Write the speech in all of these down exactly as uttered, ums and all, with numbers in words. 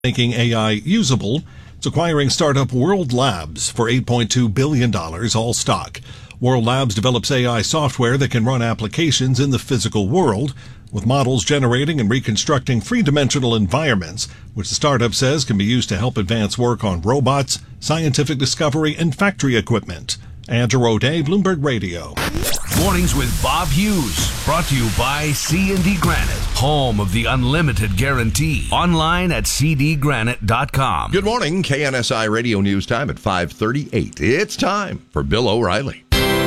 making A I usable. It's acquiring startup World Labs for eight point two billion dollars, all stock. World Labs develops A I software that can run applications in the physical world, with models generating and reconstructing three-dimensional environments, which the startup says can be used to help advance work on robots, scientific discovery, and factory equipment. Andrew O'Day, Bloomberg Radio. Mornings with Bob Hughes, brought to you by C and D Granite, home of the unlimited guarantee. Online at c d granite dot com. Good morning, K N S I Radio News Time at five thirty-eight. It's time for Bill O'Reilly.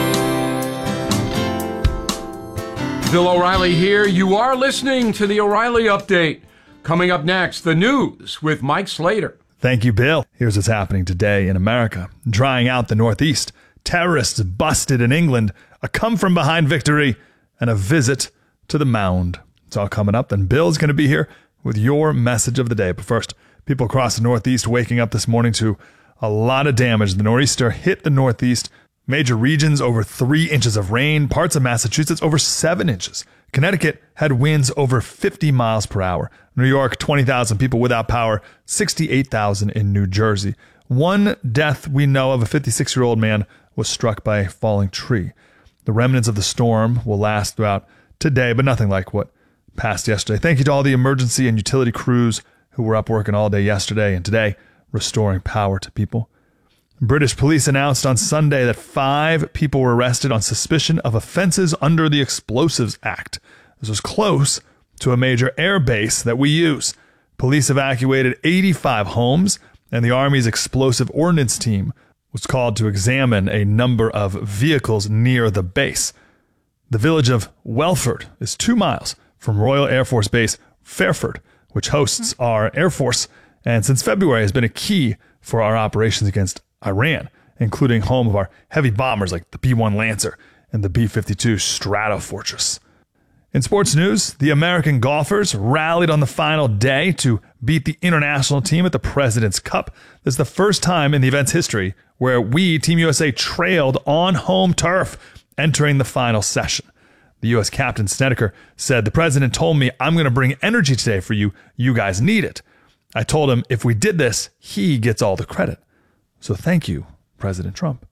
Bill O'Reilly here. You are listening to the O'Reilly Update. Coming up next, the news with Mike Slater. Thank you, Bill. Here's what's happening today in America. Drying out the Northeast. Terrorists busted in England. A come-from-behind victory. And a visit to the mound. It's all coming up. Then Bill's going to be here with your message of the day. But first, people across the Northeast waking up this morning to a lot of damage. The nor'easter hit the Northeast. Major regions over three inches of rain. Parts of Massachusetts over seven inches. Connecticut had winds over fifty miles per hour. New York, twenty thousand people without power. sixty-eight thousand in New Jersey. One death we know of, a fifty-six-year-old man was struck by a falling tree. The remnants of the storm will last throughout today, but nothing like what passed yesterday. Thank you to all the emergency and utility crews who were up working all day yesterday and today, restoring power to people. British police announced on Sunday that five people were arrested on suspicion of offenses under the Explosives Act. This was close to a major air base that we use. Police evacuated eighty-five homes, and the Army's explosive ordnance team was called to examine a number of vehicles near the base. The village of Welford is two miles from Royal Air Force Base Fairford, which hosts our Air Force, and since February has been a key for our operations against Iran, including home of our heavy bombers like the B one Lancer and the B fifty-two Stratofortress. In sports news, the American golfers rallied on the final day to beat the international team at the President's Cup. This is the first time in the event's history where we, Team U S A, trailed on home turf entering the final session. The U S captain, Snedeker, said, "The president told me I'm going to bring energy today for you. You guys need it. I told him if we did this, he gets all the credit. So thank you, President Trump."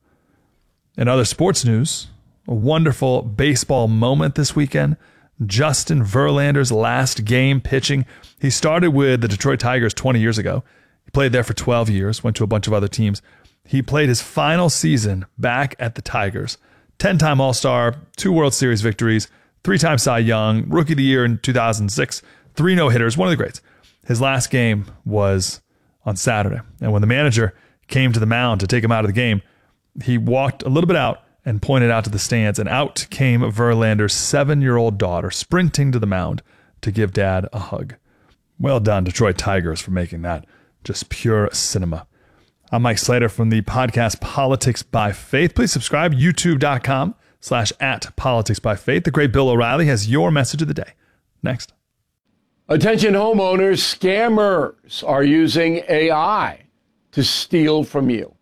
In other sports news, a wonderful baseball moment this weekend. Justin Verlander's last game pitching. He started with the Detroit Tigers twenty years ago. He played there for twelve years, went to a bunch of other teams. He played his final season back at the Tigers. ten-time All-Star, two World Series victories, three-time Cy Young, Rookie of the Year in two thousand six, three no-hitters, one of the greats. His last game was on Saturday. And when the manager came to the mound to take him out of the game, he walked a little bit out and pointed out to the stands, and out came Verlander's seven-year-old daughter sprinting to the mound to give Dad a hug. Well done, Detroit Tigers, for making that just pure cinema. I'm Mike Slater from the podcast Politics by Faith. Please subscribe, youtube.com slash at Politics by Faith. The great Bill O'Reilly has your message of the day. Next. Attention homeowners, scammers are using A I to steal from you.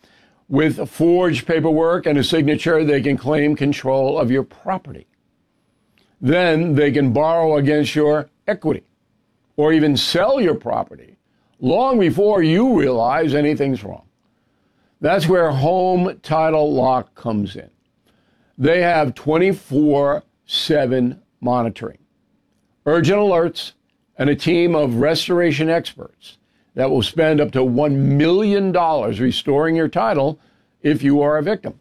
With forged paperwork and a signature, they can claim control of your property. Then they can borrow against your equity or even sell your property long before you realize anything's wrong. That's where Home Title Lock comes in. They have twenty-four seven monitoring, urgent alerts, and a team of restoration experts that will spend up to one million dollars restoring your title if you are a victim.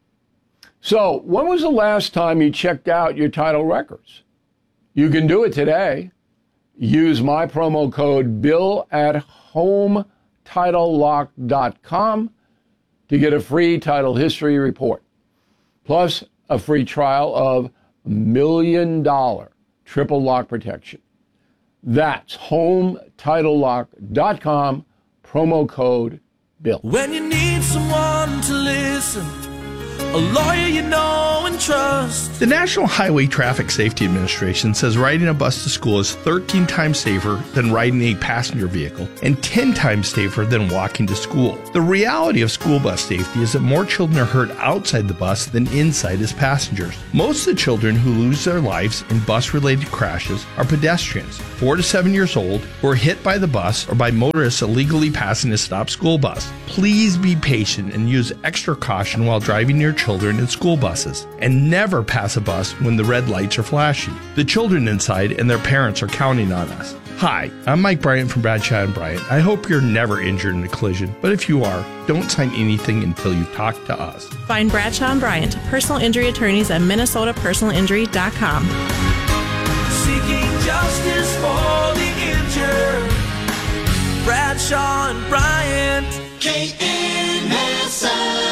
So, when was the last time you checked out your title records? You can do it today. Use my promo code BILL at home title lock dot com to get a free title history report, plus a free trial of million dollar triple lock protection. That's home title lock dot com, promo code BILL. When you need someone to listen, a lawyer you know and trust. The National Highway Traffic Safety Administration says riding a bus to school is thirteen times safer than riding a passenger vehicle and ten times safer than walking to school. The reality of school bus safety is that more children are hurt outside the bus than inside as passengers. Most of the children who lose their lives in bus-related crashes are pedestrians, four to seven years old, who are hit by the bus or by motorists illegally passing a stopped school bus. Please be patient and use extra caution while driving your children in school buses, and never pass a bus when the red lights are flashing. The children inside and their parents are counting on us. Hi, I'm Mike Bryant from Bradshaw and Bryant. I hope you're never injured in a collision, but if you are, don't sign anything until you talk to us. Find Bradshaw and Bryant, personal injury attorneys at minnesota personal injury dot com. Seeking justice for the injured. Bradshaw and Bryant. K N S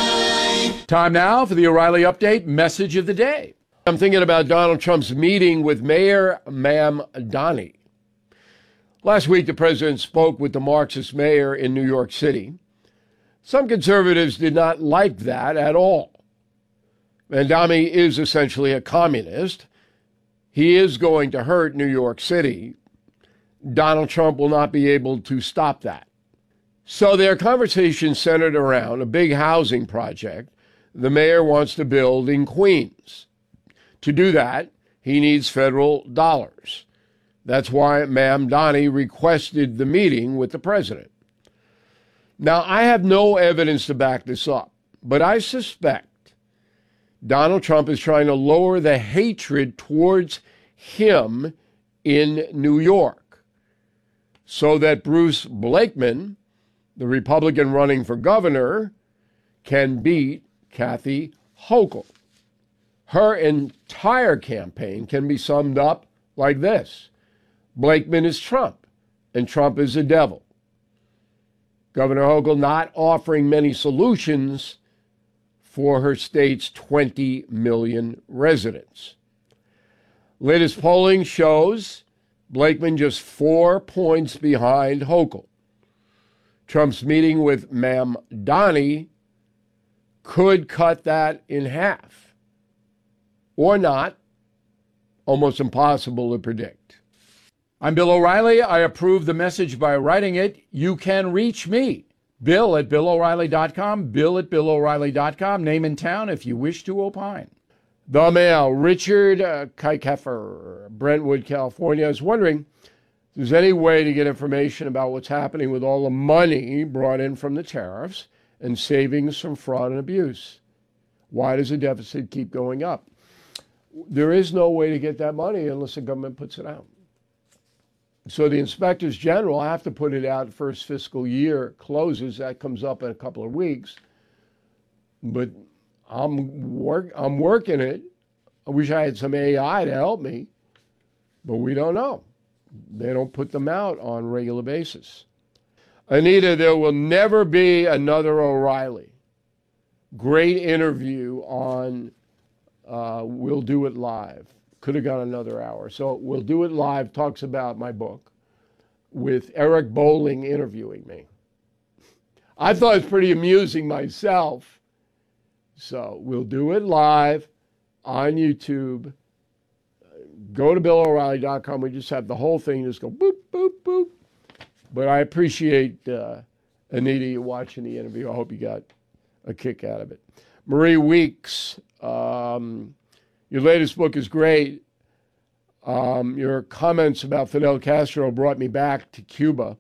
I. Time now for the O'Reilly Update message of the day. I'm thinking about Donald Trump's meeting with Mayor Mamdani. Last week, the president spoke with the Marxist mayor in New York City. Some conservatives did not like that at all. Mamdani is essentially a communist. He is going to hurt New York City. Donald Trump will not be able to stop that. So their conversation centered around a big housing project the mayor wants to build in Queens. To do that, he needs federal dollars. That's why Mamdani requested the meeting with the president. Now, I have no evidence to back this up, but I suspect Donald Trump is trying to lower the hatred towards him in New York so that Bruce Blakeman, the Republican running for governor, can beat Kathy Hochul. Her entire campaign can be summed up like this. Blakeman is Trump, and Trump is the devil. Governor Hochul not offering many solutions for her state's twenty million residents. Latest polling shows Blakeman just four points behind Hochul. Trump's meeting with Mamdani could cut that in half. Or not. Almost impossible to predict. I'm Bill O'Reilly. I approve the message by writing it. You can reach me, Bill at Bill O'Reilly dot com, Bill at Bill O'Reilly dot com, name and town if you wish to opine. The Mail, Richard uh, Kuykefer, Brentwood, California, is wondering if there's any way to get information about what's happening with all the money brought in from the tariffs and savings from fraud and abuse. Why does the deficit keep going up? There is no way to get that money unless the government puts it out. So the inspectors general have to put it out first fiscal year closes. That comes up in a couple of weeks. But I'm work I'm working it. I wish I had some A I to help me, but we don't know. They don't put them out on a regular basis. Anita, there will never be another O'Reilly. Great interview on uh, We'll Do It Live. Could have gone another hour. So We'll Do It Live talks about my book with Eric Bowling interviewing me. I thought it was pretty amusing myself. So We'll Do It Live on YouTube. Go to Bill O'Reilly dot com. We just have the whole thing. Just go boop, boop, boop. But I appreciate, uh, Anita, you watching the interview. I hope you got a kick out of it. Marie Weeks, um, your latest book is great. Um, your comments about Fidel Castro brought me back to Cuba.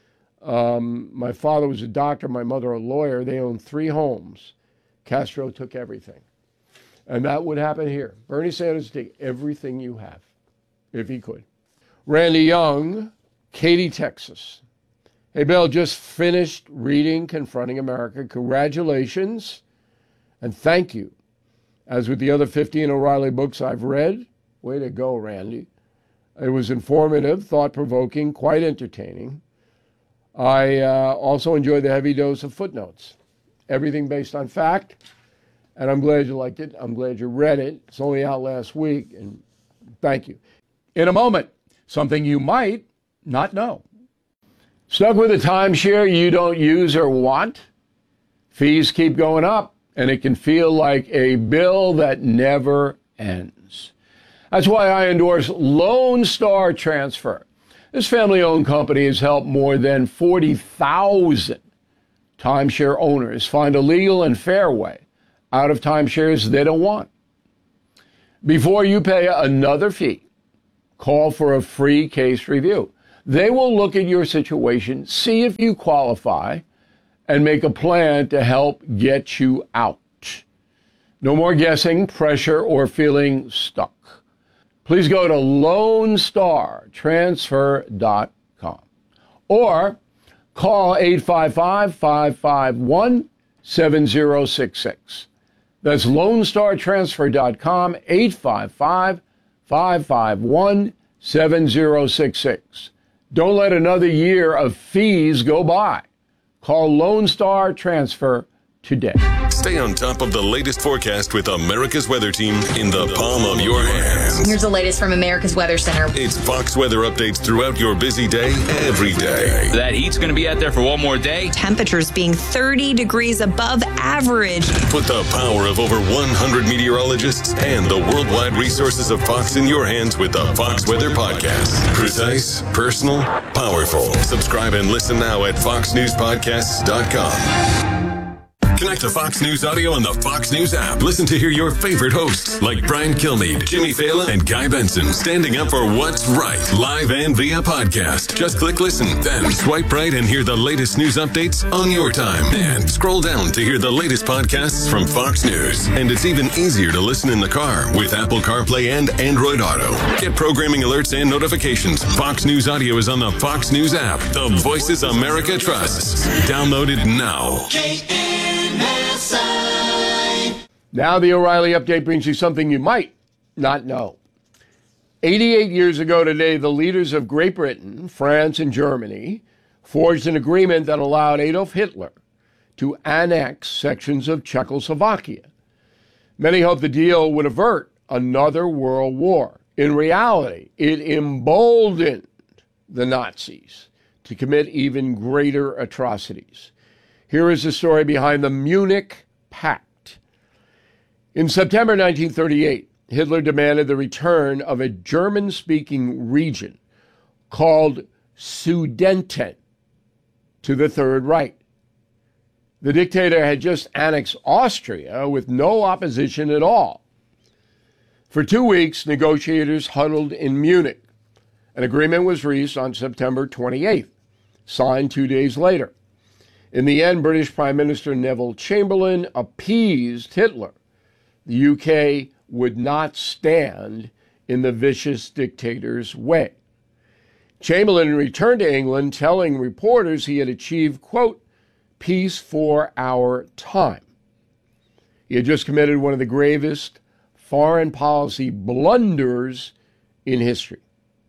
Um, my father was a doctor, my mother a lawyer. They owned three homes. Castro took everything. And that would happen here. Bernie Sanders would take everything you have, if he could. Randy Young, Katy, Texas. Hey, Bill, just finished reading Confronting America. Congratulations and thank you. As with the other fifteen O'Reilly books I've read, way to go, Randy. It was informative, thought-provoking, quite entertaining. I uh, also enjoyed the heavy dose of footnotes. Everything based on fact, and I'm glad you liked it. I'm glad you read it. It's only out last week, and thank you. In a moment, something you might not know. Stuck with a timeshare you don't use or want? Fees keep going up. and it can feel like a bill that never ends. That's why I endorse Lone Star Transfer. This family-owned company has helped more than forty thousand timeshare owners find a legal and fair way out of timeshares they don't want. Before you pay another fee, call for a free case review. They will look at your situation, see if you qualify, and make a plan to help get you out. No more guessing, pressure, or feeling stuck. Please go to lone star transfer dot com or call eight five five, five five one, seven zero six six. That's lone star transfer dot com, eight five five, five five one, seven zero six six. Don't let another year of fees go by. Call Lone Star Transfer today. Stay on top of the latest forecast with America's Weather Team in the palm of your hands. Here's the latest from America's Weather Center. It's Fox weather updates throughout your busy day, every day. That heat's going to be out there for one more day. Temperatures being thirty degrees above average. Put the power of over one hundred meteorologists and the worldwide resources of Fox in your hands with the Fox Weather Podcast. Precise, personal, powerful. Subscribe and listen now at fox news podcasts dot com. Connect to Fox News Audio on the Fox News app. Listen to hear your favorite hosts like Brian Kilmeade, Jimmy Fallon, and Guy Benson standing up for what's right, live and via podcast. Just click listen, then swipe right and hear the latest news updates on your time. And scroll down to hear the latest podcasts from Fox News. And it's even easier to listen in the car with Apple CarPlay and Android Auto. Get programming alerts and notifications. Fox News Audio is on the Fox News app. The voices America trusts. Download it now. Now the O'Reilly Update brings you something you might not know. eighty-eight years ago today, the leaders of Great Britain, France, and Germany forged an agreement that allowed Adolf Hitler to annex sections of Czechoslovakia. Many hoped the deal would avert another world war. In reality, it emboldened the Nazis to commit even greater atrocities. Here is the story behind the Munich Pact. In September nineteen thirty-eight, Hitler demanded the return of a German-speaking region called Sudeten to the Third Reich. The dictator had just annexed Austria with no opposition at all. For two weeks, negotiators huddled in Munich. An agreement was reached on September twenty-eighth, signed two days later. In the end, British Prime Minister Neville Chamberlain appeased Hitler. The U K would not stand in the vicious dictator's way. Chamberlain returned to England, telling reporters he had achieved, quote, peace for our time. He had just committed one of the gravest foreign policy blunders in history.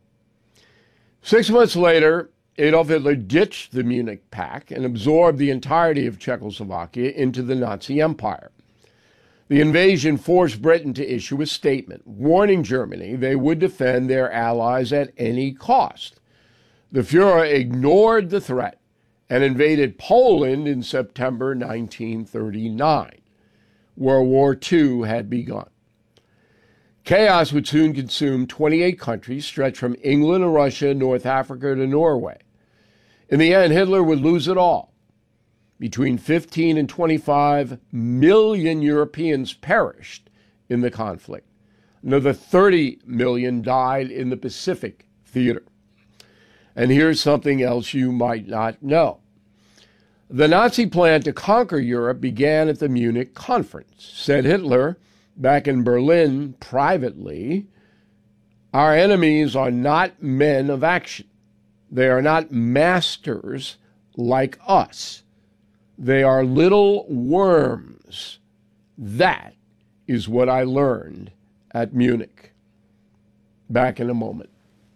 Six months later, Adolf Hitler ditched the Munich Pact and absorbed the entirety of Czechoslovakia into the Nazi Empire. The invasion forced Britain to issue a statement warning Germany they would defend their allies at any cost. The Fuhrer ignored the threat and invaded Poland in September nineteen thirty-nine. World War Two had begun. Chaos would soon consume twenty-eight countries stretched from England to Russia, North Africa to Norway. In the end, Hitler would lose it all. Between fifteen and twenty-five million Europeans perished in the conflict. Another thirty million died in the Pacific theater. And here's something else you might not know. The Nazi plan to conquer Europe began at the Munich Conference. Said Hitler, back in Berlin privately, our enemies are not men of action. They are not masters like us. They are little worms. That is what I learned at Munich. Back in a moment.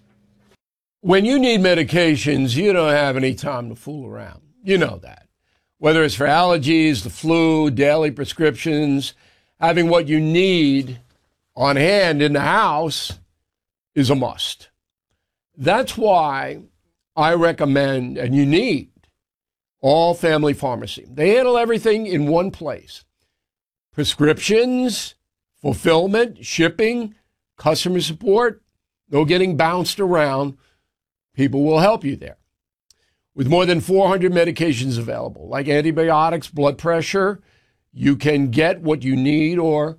When you need medications, you don't have any time to fool around. You know that. Whether it's for allergies, the flu, daily prescriptions, having what you need on hand in the house is a must. That's why I recommend, and you need, All Family Pharmacy. They handle everything in one place. prescriptions, fulfillment, shipping, customer support, no getting bounced around. People will help you there. With more than four hundred medications available, like antibiotics, blood pressure, you can get what you need or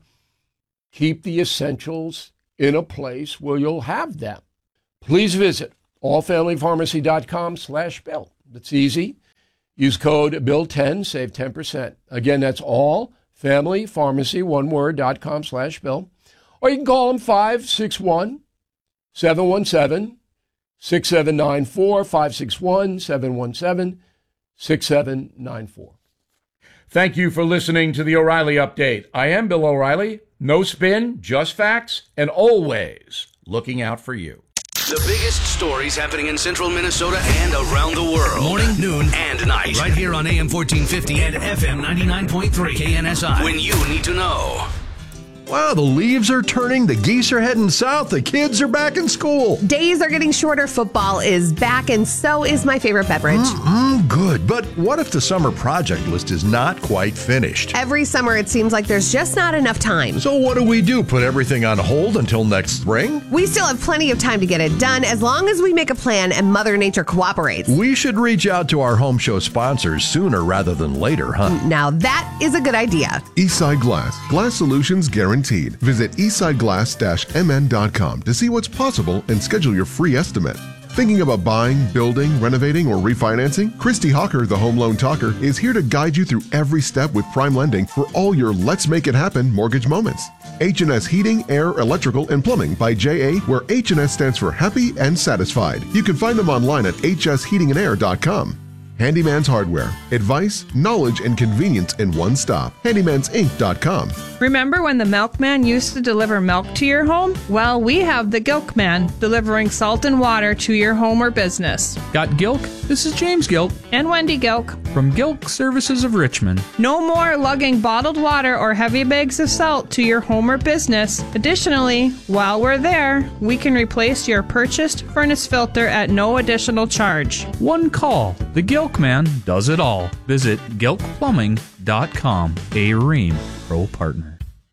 keep the essentials in a place where you'll have them. Please visit allfamilypharmacy.com slash bill. That's easy. Use code bill ten, save ten percent. Again, that's allfamilypharmacy, one word, dot com slash bill. Or you can call them five six one, seven one seven, six seven nine four, five six one, seven one seven, six seven nine four. Thank you for listening to the O'Reilly Update. I am Bill O'Reilly. No spin, just facts, and always looking out for you. The biggest stories happening in central Minnesota and around the world. Morning, noon, and night. Right here on A M fourteen fifty and F M ninety-nine point three K N S I. When you need to know. Wow, the leaves are turning, the geese are heading south, the kids are back in school. Days are getting shorter, football is back, and so is my favorite beverage. Mm-mm, good, but what if the summer project list is not quite finished? Every summer it seems like there's just not enough time. So what do we do, put everything on hold until next spring? We still have plenty of time to get it done as long as we make a plan and Mother Nature cooperates. We should reach out to our home show sponsors sooner rather than later, huh? Now that is a good idea. Eastside Glass. Glass solutions guaranteed. Visit eastside glass dash m n dot com to see what's possible and schedule your free estimate. Thinking about buying, building, renovating, or refinancing? Christy Hawker, the Home Loan Talker, is here to guide you through every step with Prime Lending for all your Let's Make It Happen mortgage moments. H and S Heating, Air, Electrical, and Plumbing by J A, where H and S stands for Happy and Satisfied. You can find them online at h s heating and air dot com. Handyman's Hardware. Advice, knowledge, and convenience in one stop. handymans inc dot com. Remember when the milkman used to deliver milk to your home? Well, we have the Gilkman, delivering salt and water to your home or business. Got Gilk? This is James Gilk. And Wendy Gilk. From Gilk Services of Richmond. No more lugging bottled water or heavy bags of salt to your home or business. Additionally, while we're there, we can replace your purchased furnace filter at no additional charge. One call. The Gilkman does it all. Visit gilk plumbing dot com, a Ream Pro partner.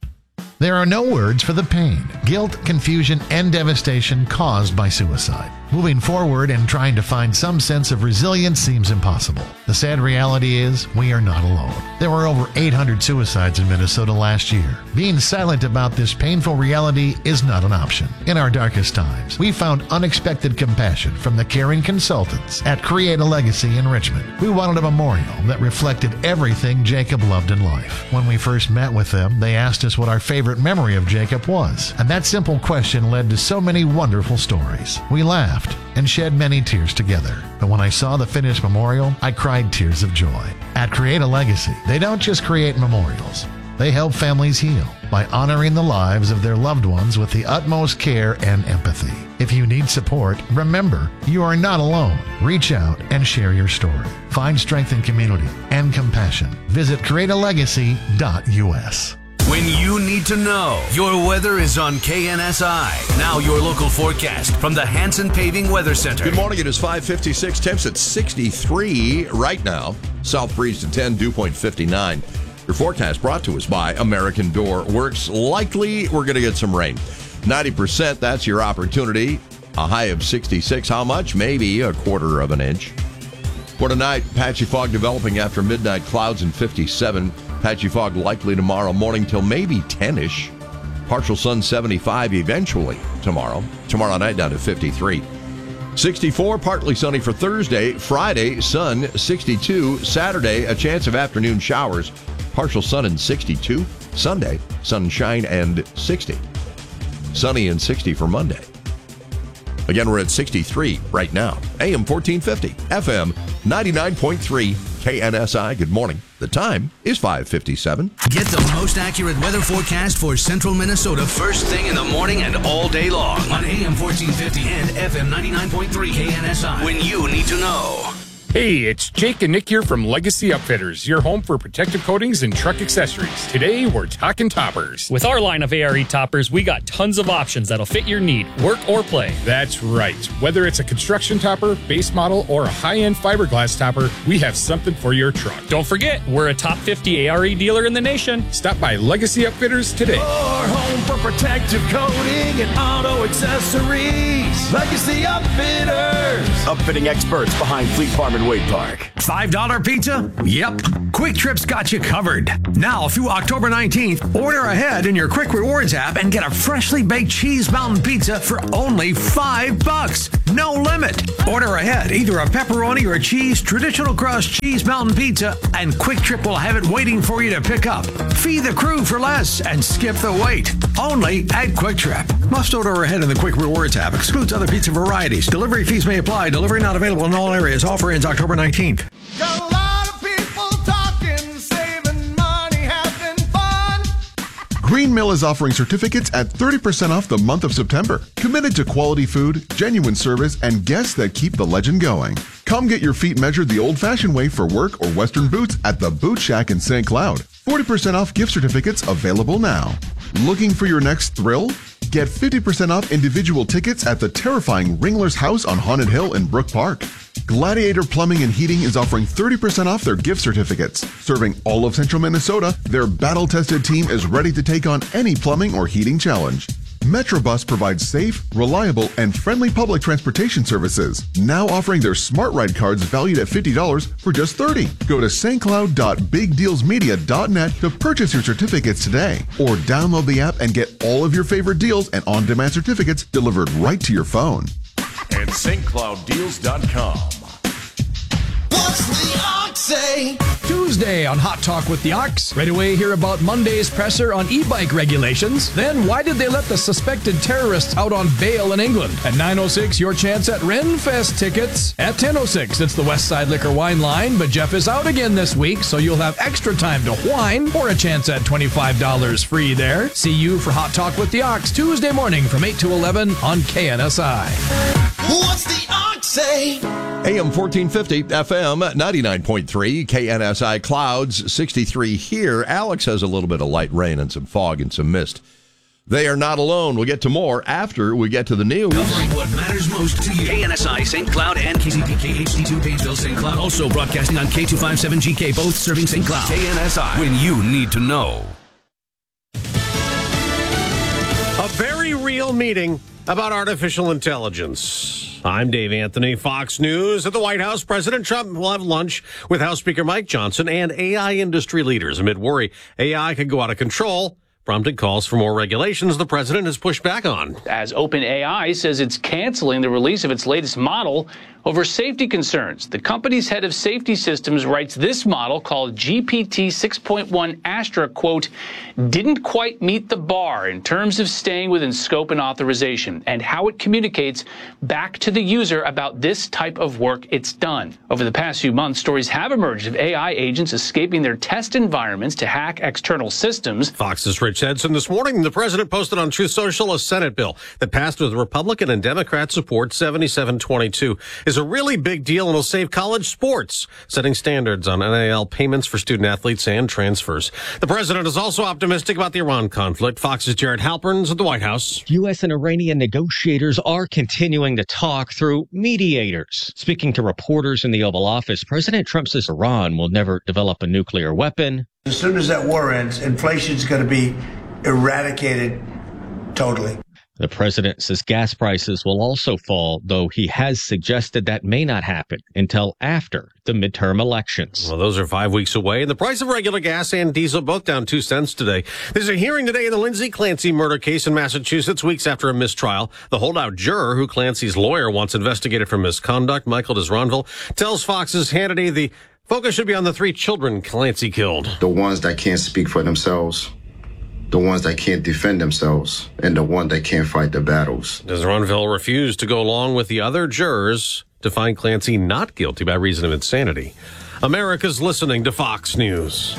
There are no words for the pain, guilt, confusion, and devastation caused by suicide. Moving forward and trying to find some sense of resilience seems impossible. The sad reality is we are not alone. There were over eight hundred suicides in Minnesota last year. Being silent about this painful reality is not an option. In our darkest times, we found unexpected compassion from the caring consultants at Create a Legacy in Richmond. We wanted a memorial that reflected everything Jacob loved in life. When we first met with them, they asked us what our favorite memory of Jacob was, and that simple question led to so many wonderful stories. We laughed and shed many tears together. But when I saw the finished memorial, I cried tears of joy. At Create a Legacy, they don't just create memorials. They help families heal by honoring the lives of their loved ones with the utmost care and empathy. If you need support, remember, you are not alone. Reach out and share your story. Find strength in community and compassion. Visit create a legacy dot u s. When you need to know, your weather is on K N S I. Now your local forecast from the Hanson Paving Weather Center. Good morning. It is five fifty-six. Temps at sixty-three right now. South breeze to ten, dew point fifty-nine. Your forecast brought to us by American Door Works. Likely we're going to get some rain. ninety percent, that's your opportunity. A high of sixty-six. How much? Maybe a quarter of an inch. For tonight, patchy fog developing after midnight, clouds and fifty-seven. Patchy fog likely tomorrow morning till maybe ten-ish. Partial sun seventy-five eventually tomorrow. Tomorrow night down to fifty-three. sixty-four, partly sunny for Thursday. Friday, sun sixty-two. Saturday, a chance of afternoon showers. Partial sun and sixty-two. Sunday, sunshine and sixty. Sunny and sixty for Monday. Again, we're at sixty-three right now. A M fourteen fifty, F M ninety-nine point three, K N S I. Good morning. The time is five fifty-seven. Get the most accurate weather forecast for central Minnesota first thing in the morning and all day long on A M fourteen fifty and F M ninety-nine point three K N S I. When you need to know. Hey, it's Jake and Nick here from Legacy Upfitters, your home for protective coatings and truck accessories. Today, we're talking toppers. With our line of A R E toppers, we got tons of options that'll fit your need, work or play. That's right. Whether it's a construction topper, base model, or a high-end fiberglass topper, we have something for your truck. Don't forget, we're a top fifty A R E dealer in the nation. Stop by Legacy Upfitters today. Your home for protective coating and auto accessories. Legacy Upfitters. Upfitting experts behind Fleet Farm and Wade Park. five dollar pizza? Yep. Quick Trip's got you covered. Now through October nineteenth, order ahead in your Quick Rewards app and get a freshly baked cheese mountain pizza for only five bucks. No limit. Order ahead, either a pepperoni or a cheese traditional crust cheese mountain pizza, and Quick Trip will have it waiting for you to pick up. Feed the crew for less and skip the wait. Only at Quick Trip. Must order ahead in the Quick Rewards app. Excludes other pizza varieties. Delivery fees may apply. Delivery not available in all areas. Offer ends October nineteenth. Got a lot of people talking, saving money, having fun. Green Mill is offering certificates at thirty percent off the month of September. Committed to quality food, genuine service, and guests that keep the legend going. Come get your feet measured the old-fashioned way for work or Western boots at the Boot Shack in Saint Cloud. forty percent off gift certificates available now. Looking for your next thrill? Get fifty percent off individual tickets at the terrifying Ringler's House on Haunted Hill in Brook Park. Gladiator Plumbing and Heating is offering thirty percent off their gift certificates. Serving all of central Minnesota, their battle-tested team is ready to take on any plumbing or heating challenge. Metrobus provides safe, reliable, and friendly public transportation services. Now offering their Smart Ride cards valued at fifty dollars for just thirty dollars. Go to s t cloud dot big deals media dot net to purchase your certificates today. Or download the app and get all of your favorite deals and on-demand certificates delivered right to your phone. And S T Cloud Deals dot com. What's the ox say? Tuesday on Hot Talk with the Ox. Right away, hear about Monday's presser on e-bike regulations. Then, why did they let the suspected terrorists out on bail in England? At nine oh six, your chance at Renfest tickets. At ten oh six, it's the Westside Liquor Wine Line, but Jeff is out again this week, so you'll have extra time to whine or a chance at twenty-five dollars free there. See you for Hot Talk with the Ox Tuesday morning from eight to eleven on K N S I. What's the ox say? A M fourteen fifty, F M ninety-nine point three, K N S I clouds, sixty-three here. Alex has a little bit of light rain and some fog and some mist. They are not alone. We'll get to more after we get to the news. Covering what matters most to you. K N S I, Saint Cloud, and K C P K H D two, Painesville, Saint Cloud. Also broadcasting on K two fifty-seven G K, both serving Saint Cloud. K N S I, when you need to know. A very real meeting about artificial intelligence. I'm Dave Anthony, Fox News. At the White House, President Trump will have lunch with House Speaker Mike Johnson and A I industry leaders. Amid worry A I could go out of control, prompted calls for more regulations the president has pushed back on. As OpenAI says it's canceling the release of its latest model over safety concerns. The company's head of safety systems writes this model, called G P T six point one Astra, quote, didn't quite meet the bar in terms of staying within scope and authorization and how it communicates back to the user about this type of work it's done. Over the past few months, stories have emerged of A I agents escaping their test environments to hack external systems. Fox's Rich Edson this morning. The president posted on Truth Social a Senate bill that passed with Republican and Democrat support, seventy-seven twenty-two. Is a really big deal and will save college sports, setting standards on N I L payments for student athletes and transfers. The president is also optimistic about the Iran conflict. Fox's Jared Halpern's at the White House. U S and Iranian negotiators are continuing to talk through mediators. Speaking to reporters in the Oval Office, President Trump says Iran will never develop a nuclear weapon. As soon as that war ends, inflation is going to be eradicated totally. The president says gas prices will also fall, though he has suggested that may not happen until after the midterm elections. Well, those are five weeks away, and the price of regular gas and diesel both down two cents today. There's a hearing today in the Lindsay Clancy murder case in Massachusetts, weeks after a mistrial. The holdout juror, who Clancy's lawyer wants investigated for misconduct, Michael Desronville, tells Fox's Hannity the focus should be on the three children Clancy killed. The ones that can't speak for themselves, the ones that can't defend themselves, and the one that can't fight the battles. Desronville refused to go along with the other jurors to find Clancy not guilty by reason of insanity. America's listening to Fox News.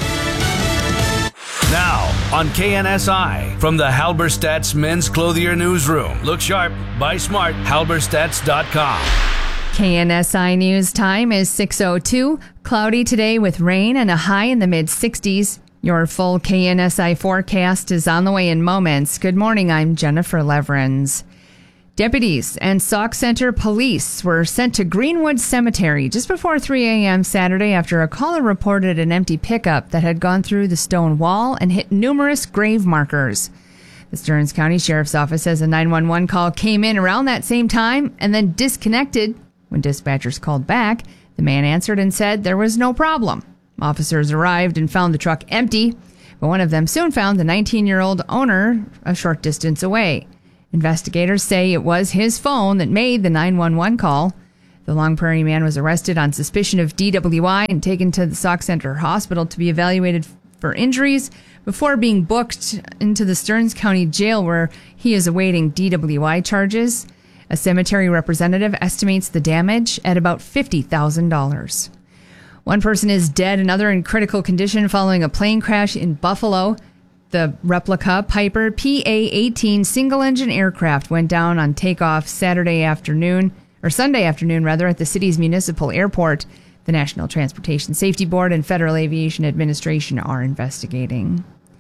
Now on K N S I, from the Halberstadt's Men's Clothier Newsroom. Look sharp, buy smart, halberstadts dot com. K N S I News time is six oh two. Cloudy today with rain and a high in the mid-sixties. Your full K N S I forecast is on the way in moments. Good morning, I'm Jennifer Leverins. Deputies and Sauk Center police were sent to Greenwood Cemetery just before three a.m. Saturday after a caller reported an empty pickup that had gone through the stone wall and hit numerous grave markers. The Stearns County Sheriff's Office says a nine one one call came in around that same time and then disconnected. When dispatchers called back, the man answered and said there was no problem. Officers arrived and found the truck empty, but one of them soon found the nineteen-year-old owner a short distance away. Investigators say it was his phone that made the nine one one call. The Long Prairie man was arrested on suspicion of D W I and taken to the Sauk Center Hospital to be evaluated for injuries before being booked into the Stearns County Jail, where he is awaiting D W I charges. A cemetery representative estimates the damage at about fifty thousand dollars. One person is dead, another in critical condition following a plane crash in Buffalo. The replica Piper P A eighteen single-engine aircraft went down on takeoff Saturday afternoon, or Sunday afternoon, rather, at the city's municipal airport. The National Transportation Safety Board and Federal Aviation Administration are investigating.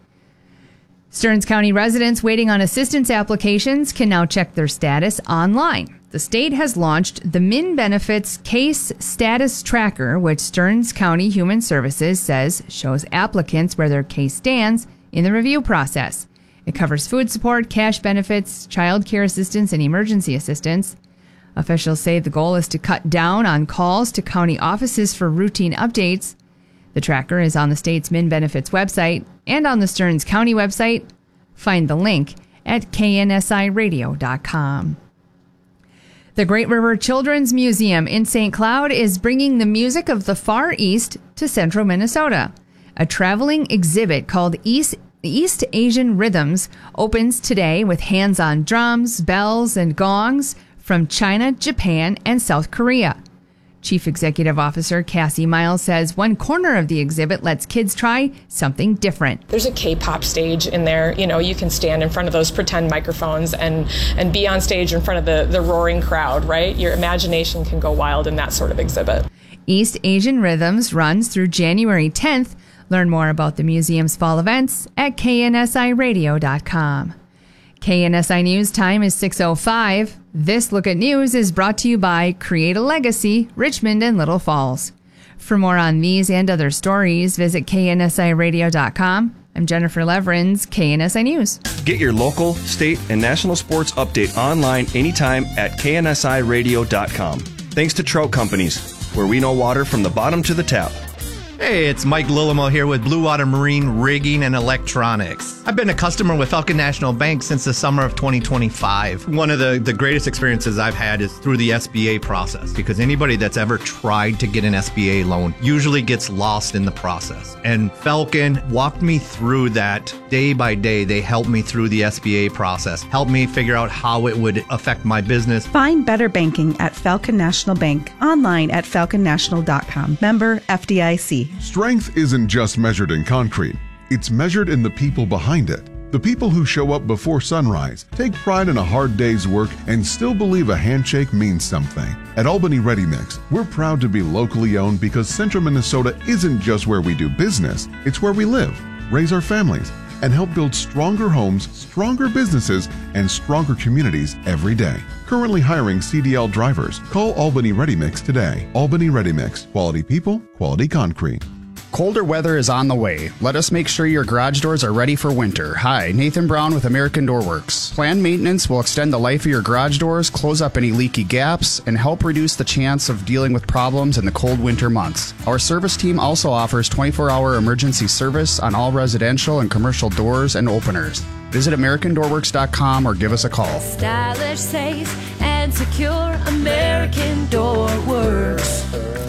Stearns County residents waiting on assistance applications can now check their status online. The state has launched the MnBenefits Case Status Tracker, which Stearns County Human Services says shows applicants where their case stands in the review process. It covers food support, cash benefits, child care assistance, and emergency assistance. Officials say the goal is to cut down on calls to county offices for routine updates. The tracker is on the state's MnBenefits website and on the Stearns County website. Find the link at K N S I radio dot com. The Great River Children's Museum in Saint Cloud is bringing the music of the Far East to central Minnesota. A traveling exhibit called East, East Asian Rhythms opens today with hands-on drums, bells, and gongs from China, Japan, and South Korea. Chief Executive Officer Cassie Miles says one corner of the exhibit lets kids try something different. There's a K-pop stage in there. You know, you can stand in front of those pretend microphones and, and be on stage in front of the, the roaring crowd, right? Your imagination can go wild in that sort of exhibit. East Asian Rhythms runs through January tenth. Learn more about the museum's fall events at K N S I radio dot com. K N S I News time is six oh five. This Look at News is brought to you by Create a Legacy, Richmond and Little Falls. For more on these and other stories, visit K N S I radio dot com. I'm Jennifer Leverins, K N S I News. Get your local, state, and national sports update online anytime at K N S I radio dot com. Thanks to Trout Companies, where we know water from the bottom to the tap. Hey, it's Mike Lillimo here with Blue Water Marine Rigging and Electronics. I've been a customer with Falcon National Bank since the summer of twenty twenty-five. One of the, the greatest experiences I've had is through the S B A process, because anybody that's ever tried to get an S B A loan usually gets lost in the process. And Falcon walked me through that day by day. They helped me through the S B A process, helped me figure out how it would affect my business. Find better banking at Falcon National Bank, online at falcon national dot com. Member F D I C. Strength isn't just measured in concrete. It's measured in the people behind it. The people who show up before sunrise, take pride in a hard day's work, and still believe a handshake means something. At Albany Ready Mix, we're proud to be locally owned because Central Minnesota isn't just where we do business, it's where we live, raise our families, and help build stronger homes, stronger businesses, and stronger communities every day. Currently hiring C D L drivers. Call Albany Ready Mix today. Albany Ready Mix. Quality people, quality concrete. Colder weather is on the way. Let us make sure your garage doors are ready for winter. Hi, Nathan Brown with American Door Works. Planned maintenance will extend the life of your garage doors, close up any leaky gaps, and help reduce the chance of dealing with problems in the cold winter months. Our service team also offers twenty-four hour emergency service on all residential and commercial doors and openers. Visit American Door Works dot com or give us a call. Stylish, safe, and secure American Door Works.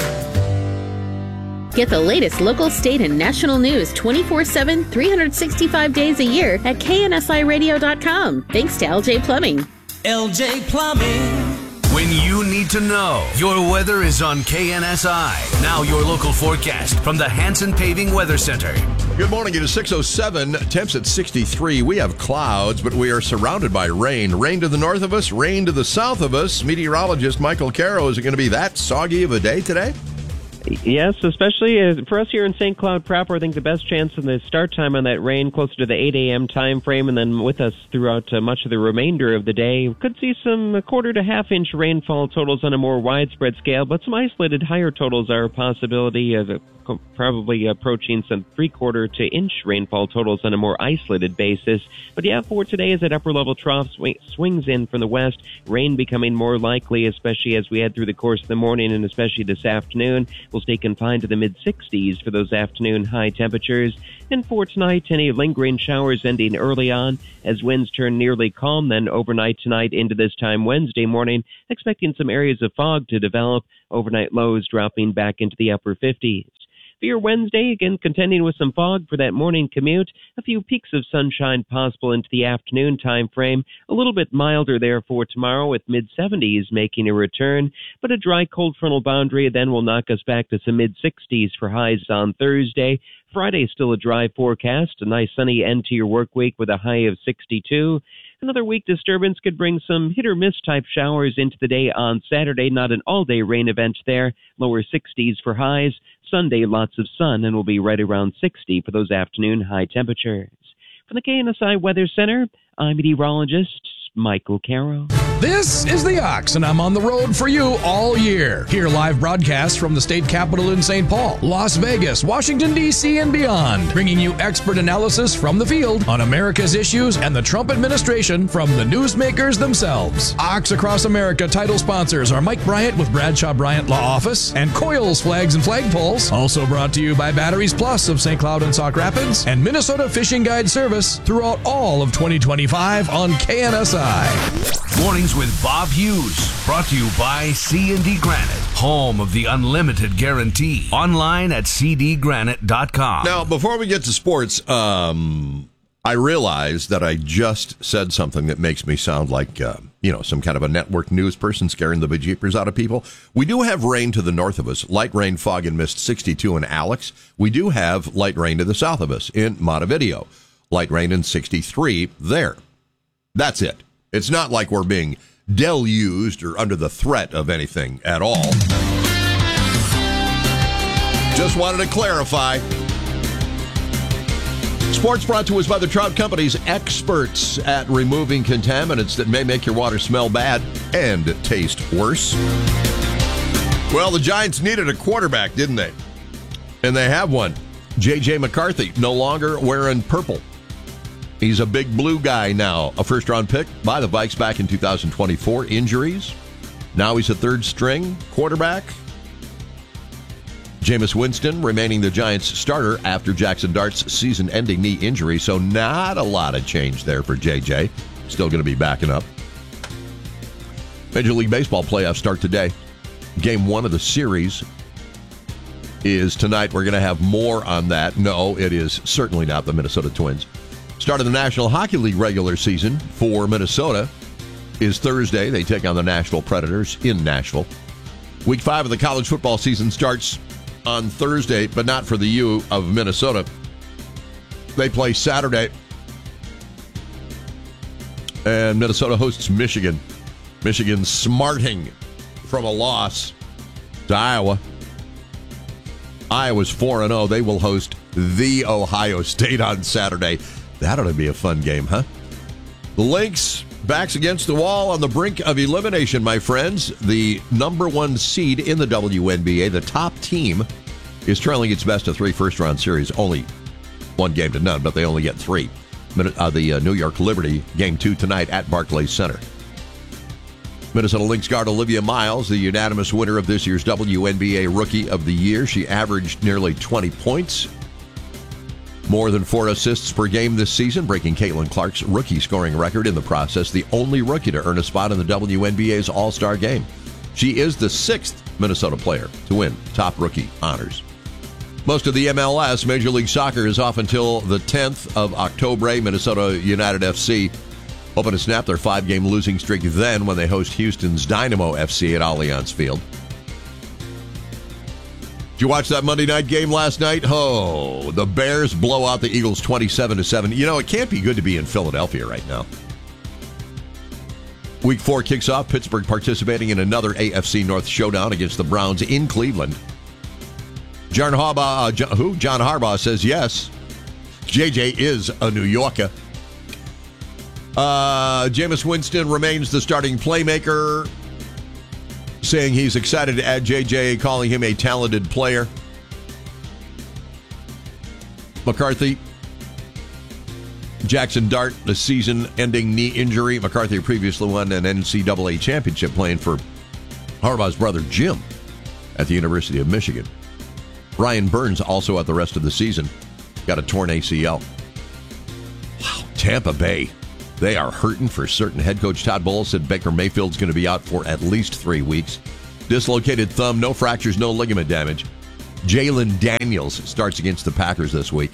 Get the latest local, state, and national news twenty-four seven, three hundred sixty-five days a year at K N S I radio dot com. Thanks to L J Plumbing. L J Plumbing. When you need to know, your weather is on K N S I. Now your local forecast from the Hanson Paving Weather Center. Good morning. It is six oh seven. Temps at sixty-three. We have clouds, but we are surrounded by rain. Rain to the north of us, rain to the south of us. Meteorologist Michael Caro, is it going to be that soggy of a day today? Yes, especially uh, for us here in Saint Cloud proper. I think the best chance in the start time on that rain closer to the eight a.m. time frame, and then with us throughout uh, much of the remainder of the day. Could see some quarter to half inch rainfall totals on a more widespread scale, but some isolated higher totals are a possibility of uh, probably approaching some three-quarter to inch rainfall totals on a more isolated basis. But yeah, for today, as that upper-level trough sw- swings in from the west, rain becoming more likely, especially as we head through the course of the morning and especially this afternoon. We'll stay confined to the mid-sixties for those afternoon high temperatures. And for tonight, any lingering showers ending early on as winds turn nearly calm. Then overnight tonight into this time Wednesday morning, expecting some areas of fog to develop. Overnight lows dropping back into the upper fifties. For your Wednesday, again, contending with some fog for that morning commute. A few peaks of sunshine possible into the afternoon time frame. A little bit milder there for tomorrow with mid-seventies making a return. But a dry cold frontal boundary then will knock us back to some mid-sixties for highs on Thursday. Friday, still a dry forecast. A nice sunny end to your work week with a high of sixty-two. Another weak disturbance could bring some hit-or-miss type showers into the day on Saturday. Not an all-day rain event there. Lower sixties for highs. Sunday, lots of sun, and we'll be right around sixty for those afternoon high temperatures. From the K N S I Weather Center, I'm meteorologist Michael Caro. This is The Ox, and I'm on the road for you all year. Hear live broadcasts from the state capitol in Saint Paul, Las Vegas, Washington, D C, and beyond, bringing you expert analysis from the field on America's issues and the Trump administration from the newsmakers themselves. Ox Across America title sponsors are Mike Bryant with Bradshaw Bryant Law Office and Coils Flags and Flagpoles. Also brought to you by Batteries Plus of Saint Cloud and Sauk Rapids and Minnesota Fishing Guide Service throughout all of twenty twenty-five on K N S I. Mornings with Bob Hughes, brought to you by C and D Granite, home of the unlimited guarantee. Online at c d granite dot com. Now, before we get to sports, um, I realized that I just said something that makes me sound like, uh, you know, some kind of a network news person scaring the bejeepers out of people. We do have rain to the north of us, light rain, fog, and mist, sixty-two in Alex. We do have light rain to the south of us in Montevideo, light rain in sixty-three there. That's it. It's not like we're being deluged or under the threat of anything at all. Just wanted to clarify. Sports brought to us by the Trout Company's experts at removing contaminants that may make your water smell bad and taste worse. Well, the Giants needed a quarterback, didn't they? And they have one. J J McCarthy, no longer wearing purple. He's a big blue guy now, a first-round pick by the Vikes back in two thousand twenty-four. Injuries. Now he's a third-string quarterback. Jameis Winston remaining the Giants' starter after Jackson Dart's season-ending knee injury, so not a lot of change there for J J. Still going to be backing up. Major League Baseball playoffs start today. Game one of the series is tonight. We're going to have more on that. No, it is certainly not the Minnesota Twins. Start of the National Hockey League regular season for Minnesota is Thursday. They take on the Nashville Predators in Nashville. Week five of the college football season starts on Thursday, but not for the U of Minnesota. They play Saturday, and Minnesota hosts Michigan. Michigan smarting from a loss to Iowa. Iowa's four and oh. They will host the Ohio State on Saturday. That ought to be a fun game, huh? The Lynx, backs against the wall on the brink of elimination, my friends. The number one seed in the W N B A, the top team, is trailing its best of three first-round series. Only one game to none, but they only get three. Uh, the uh, New York Liberty, game two tonight at Barclays Center. Minnesota Lynx guard Olivia Miles, the unanimous winner of this year's W N B A Rookie of the Year. She averaged nearly twenty points. More than four assists per game this season, breaking Caitlin Clark's rookie scoring record in the process, the only rookie to earn a spot in the W N B A's All-Star Game. She is the sixth Minnesota player to win top rookie honors. Most of the M L S, Major League Soccer, is off until the tenth of October. Minnesota United F C hoping to snap their five-game losing streak then when they host Houston's Dynamo F C at Allianz Field. Did you watch that Monday night game last night? Oh, the Bears blow out the Eagles twenty-seven to seven. You know, it can't be good to be in Philadelphia right now. Week four kicks off. Pittsburgh participating in another A F C North showdown against the Browns in Cleveland. John Harbaugh, uh, John, who? John Harbaugh says yes. J J is a New Yorker. Uh, Jameis Winston remains the starting playmaker, saying he's excited to add J J, calling him a talented player. McCarthy, Jackson Dart, the season-ending knee injury. McCarthy previously won an N C double A championship playing for Harbaugh's brother Jim at the University of Michigan. Ryan Burns also out the rest of the season. Got a torn A C L. Wow, Tampa Bay. They are hurting for certain. Head coach Todd Bowles said Baker Mayfield's going to be out for at least three weeks. Dislocated thumb, no fractures, no ligament damage. Jalen Daniels starts against the Packers this week.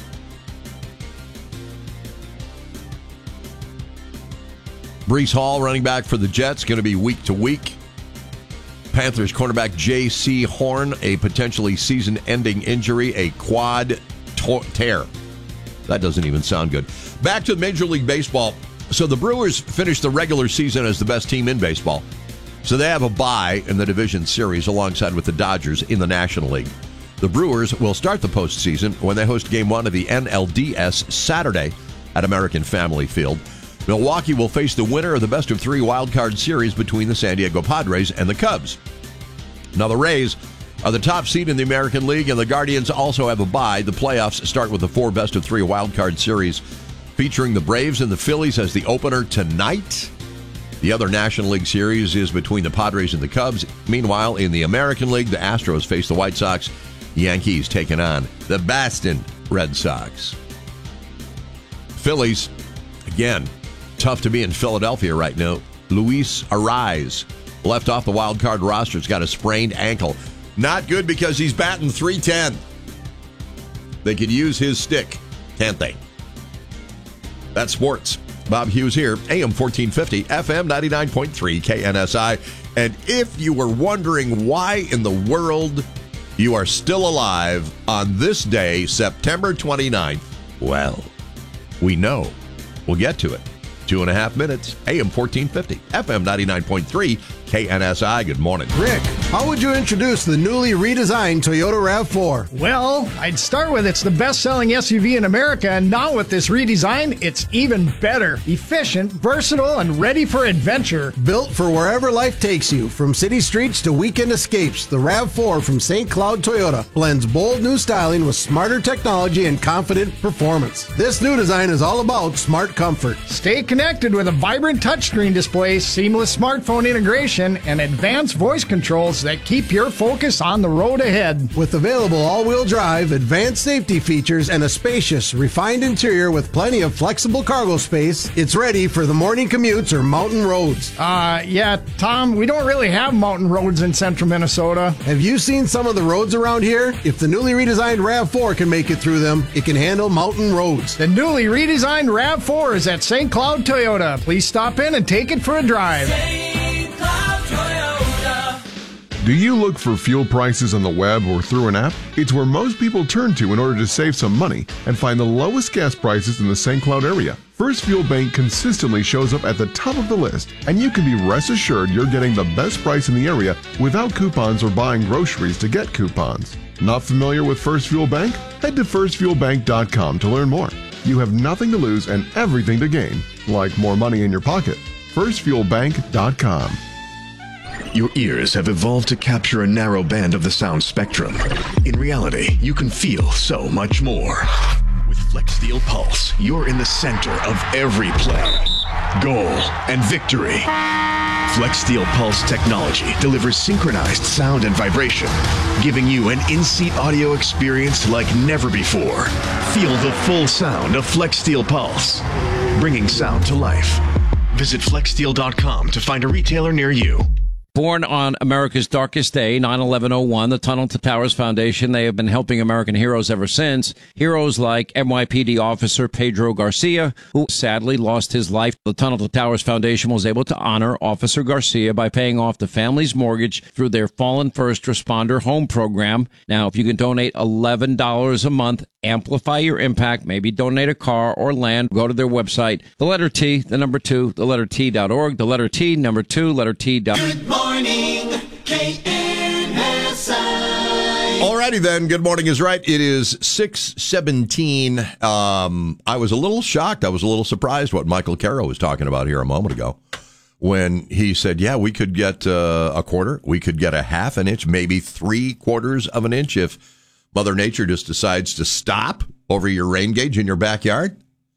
Breece Hall, running back for the Jets, going to be week to week. Panthers cornerback J C Horn, a potentially season-ending injury, a quad to- tear. That doesn't even sound good. Back to Major League Baseball. So the Brewers finished the regular season as the best team in baseball. So they have a bye in the division series alongside with the Dodgers in the National League. The Brewers will start the postseason when they host Game one of the N L D S Saturday at American Family Field. Milwaukee will face the winner of the best of three wild card series between the San Diego Padres and the Cubs. Now the Rays are the top seed in the American League, and the Guardians also have a bye. The playoffs start with the four best of three wild card series featuring the Braves and the Phillies as the opener tonight. The other National League series is between the Padres and the Cubs. Meanwhile, in the American League, the Astros face the White Sox. Yankees taking on the Boston Red Sox. Phillies, again, tough to be in Philadelphia right now. Luis Arraez, left off the wild card roster, has got a sprained ankle. Not good because he's batting three ten. They could use his stick, can't they? That's sports. Bob Hughes here, A M fourteen fifty, F M ninety-nine point three, K N S I. And if you were wondering why in the world you are still alive on this day, September twenty-ninth, well, we know. We'll get to it. Two and a half minutes, A M fourteen fifty, F M ninety-nine point three, K N S I. Good morning. Rick, how would you introduce the newly redesigned Toyota RAV four? Well, I'd start with it's the best-selling S U V in America, and now with this redesign, it's even better. Efficient, versatile, and ready for adventure. Built for wherever life takes you, from city streets to weekend escapes, the RAV four from Saint Cloud Toyota blends bold new styling with smarter technology and confident performance. This new design is all about smart comfort. Stay connected with a vibrant touchscreen display, seamless smartphone integration, and advanced voice controls that keep your focus on the road ahead. With available all-wheel drive, advanced safety features, and a spacious, refined interior with plenty of flexible cargo space, it's ready for the morning commutes or mountain roads. Uh, yeah, Tom, we don't really have mountain roads in central Minnesota. Have you seen some of the roads around here? If the newly redesigned RAV four can make it through them, it can handle mountain roads. The newly redesigned RAV four is at Saint Cloud Toyota. Please stop in and take it for a drive. Do you look for fuel prices on the web or through an app? It's where most people turn to in order to save some money and find the lowest gas prices in the Saint Cloud area. First Fuel Bank consistently shows up at the top of the list, and you can be rest assured you're getting the best price in the area without coupons or buying groceries to get coupons. Not familiar with First Fuel Bank? Head to first fuel bank dot com to learn more. You have nothing to lose and everything to gain, like more money in your pocket. first fuel bank dot com. Your ears have evolved to capture a narrow band of the sound spectrum. In reality, you can feel so much more. With FlexSteel Pulse, you're in the center of every play, goal, and victory. FlexSteel Pulse technology delivers synchronized sound and vibration, giving you an in-seat audio experience like never before. Feel the full sound of FlexSteel Pulse, bringing sound to life. Visit flex steel dot com to find a retailer near you. Born on America's darkest day, nine eleven oh one, the Tunnel to Towers Foundation, they have been helping American heroes ever since. Heroes like N Y P D officer Pedro Garcia, who sadly lost his life. The Tunnel to Towers Foundation was able to honor Officer Garcia by paying off the family's mortgage through their Fallen First Responder Home Program. Now, if you can donate eleven dollars a month, amplify your impact, maybe donate a car or land, go to their website, the letter T, the number two, the letter T dot org, the letter T, number two, letter T dot org. Good morning, K N S I. Alrighty then, good morning is right. It is six seventeen. Um, I was a little shocked. I was a little surprised what Michael Caro was talking about here a moment ago when he said, yeah, we could get uh, a quarter, we could get a half an inch, maybe three quarters of an inch if Mother Nature just decides to stop over your rain gauge in your backyard.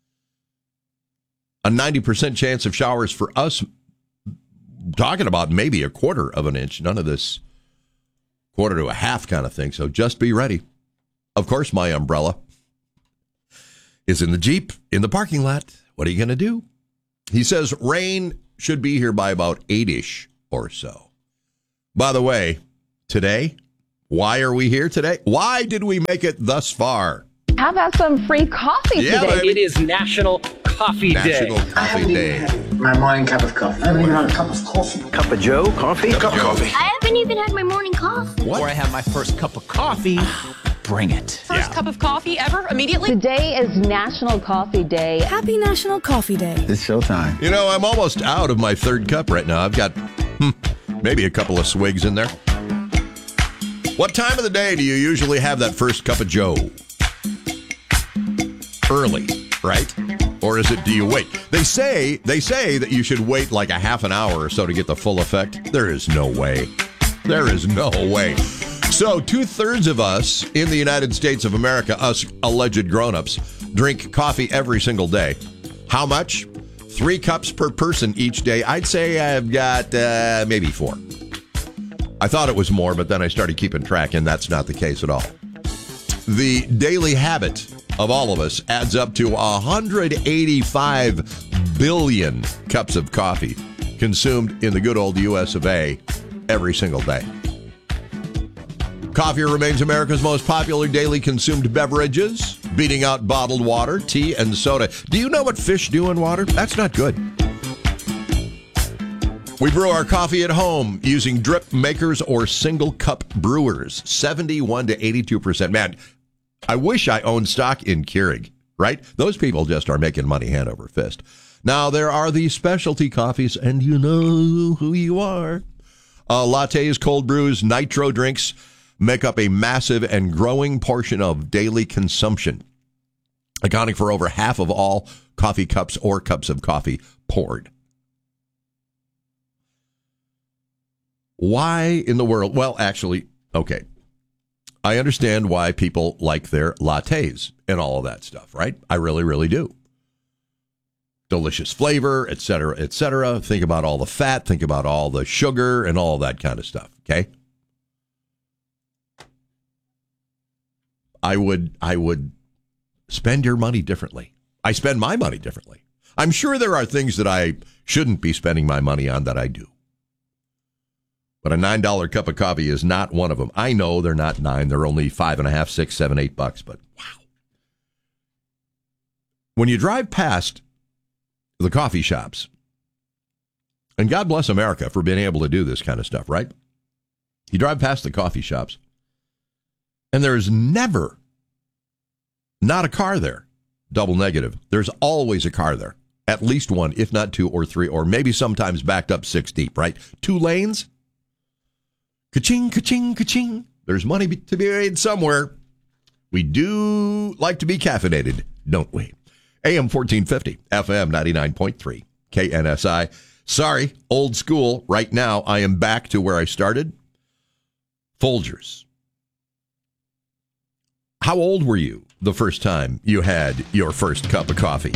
A ninety percent chance of showers for us. Talking about maybe a quarter of an inch, none of this quarter to a half kind of thing. So just be ready. Of course, my umbrella is in the Jeep in the parking lot. What are you going to do? He says rain should be here by about eight-ish or so. By the way, today, why are we here today? Why did we make it thus far? How about some free coffee Yeah, today? baby. It is National Coffee National Day. Coffee Day. My morning cup of coffee. I haven't even had a cup of coffee. Cup of Joe coffee? A cup of coffee. I haven't even had my morning coffee. Before I have my first cup of coffee, bring it. First cup of coffee ever, immediately? Today is National Coffee Day. Happy National Coffee Day. It's showtime. You know, I'm almost out of my third cup right now. I've got hmm, maybe a couple of swigs in there. What time of the day do you usually have that first cup of Joe? Early, right? Or is it, do you wait? They say, they say that you should wait like a half an hour or so to get the full effect. There is no way. There is no way. So two-thirds of us in the United States of America, us alleged grown-ups, drink coffee every single day. How much? Three cups per person each day. I'd say I've got uh, maybe four. I thought it was more, but then I started keeping track, and that's not the case at all. The daily habit of all of us adds up to one hundred eighty-five billion cups of coffee consumed in the good old U S of A every single day. Coffee remains America's most popular daily consumed beverages, beating out bottled water, tea, and soda. Do you know what fish do in water? That's not good. We brew our coffee at home using drip makers or single cup brewers. seventy-one to eighty-two percent. Man, I wish I owned stock in Keurig, right? Those people just are making money hand over fist. Now, there are the specialty coffees, and you know who you are. Uh, lattes, cold brews, nitro drinks make up a massive and growing portion of daily consumption, accounting for over half of all coffee cups or cups of coffee poured. Why in the world? Well, actually, okay. I understand why people like their lattes and all of that stuff, right? I really, really do. Delicious flavor, et cetera, et cetera. Think about all the fat, think about all the sugar and all that kind of stuff, okay? I would, I would spend your money differently. I spend my money differently. I'm sure there are things that I shouldn't be spending my money on that I do. But a nine dollar cup of coffee is not one of them. I know they're not nine. They're only five and a half, six, seven, eight bucks. But wow. When you drive past the coffee shops, and God bless America for being able to do this kind of stuff, right? You drive past the coffee shops, and there's never not a car there. Double negative. There's always a car there. At least one, if not two or three, or maybe sometimes backed up six deep, right? Two lanes. Ka-ching, ka-ching, ka-ching. There's money to be made somewhere. We do like to be caffeinated, don't we? A M fourteen fifty, F M ninety-nine point three, K N S I. Sorry, old school. Right now, I am back to where I started. Folgers. How old were you the first time you had your first cup of coffee?